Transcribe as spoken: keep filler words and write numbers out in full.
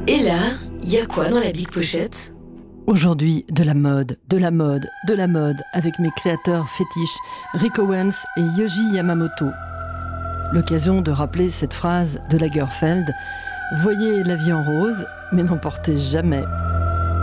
Et là, il y a quoi dans la Big Pochette ? Aujourd'hui, de la mode, de la mode, de la mode, avec mes créateurs fétiches Rick Owens et Yohji Yamamoto. L'occasion de rappeler cette phrase de Lagerfeld: « Voyez la vie en rose, mais n'en portez jamais ».